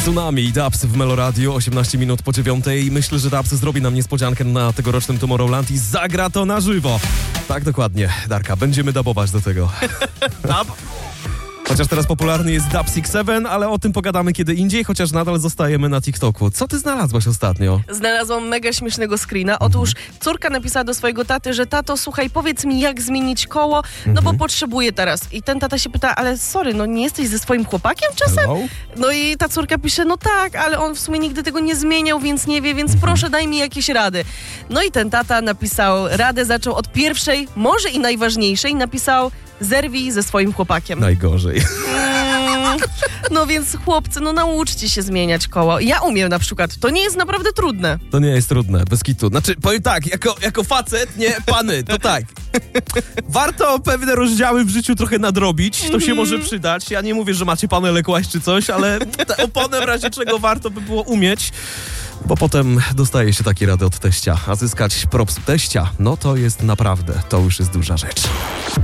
Tsunami i Dubs w Meloradio, 18 minut po 9:00. Myślę, że Dubs zrobi nam niespodziankę na tegorocznym Tomorrowland i zagra to na żywo. Tak, dokładnie, Darka, będziemy dubować do tego. Dub? Chociaż teraz popularny jest Dub 67, ale o tym pogadamy kiedy indziej, chociaż nadal zostajemy na TikToku. Co ty znalazłaś ostatnio? Znalazłam mega śmiesznego screena. Otóż córka napisała do swojego taty, że tato, słuchaj, powiedz mi, jak zmienić koło, no bo potrzebuję teraz. I ten tata się pyta, ale sorry, no nie jesteś ze swoim chłopakiem czasem? Hello? No i ta córka pisze, no tak, ale on w sumie nigdy tego nie zmieniał, więc nie wie, więc proszę daj mi jakieś rady. No i ten tata napisał radę, zaczął od pierwszej, może i najważniejszej, napisał: zerwij ze swoim chłopakiem. Najgorzej. No więc chłopcy, no nauczcie się zmieniać koło. Ja umiem na przykład, to nie jest naprawdę trudne. To nie jest trudne, bez kitu. Znaczy, powiem tak, jako facet, nie, pany, to tak. Warto pewne rozdziały w życiu trochę nadrobić, to się może przydać. Ja nie mówię, że macie panele kłaść czy coś, ale tę oponę w razie czego warto by było umieć, bo potem dostaje się takie rady od teścia, a zyskać props teścia, no to jest naprawdę, to już jest duża rzecz.